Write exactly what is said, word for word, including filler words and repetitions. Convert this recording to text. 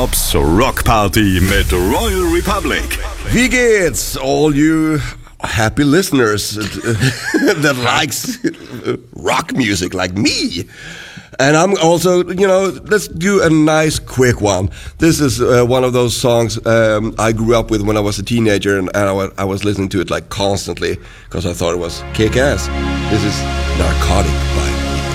Bobs Rock Party mit Royal Republic. Wie geht's, all you happy listeners that likes rock music like me? And I'm also, you know, let's do a nice quick one. This is uh, one of those songs um, I grew up with when I was a teenager, and, and I, was, I was listening to it like constantly because I thought it was kick-ass. This is Narcotic by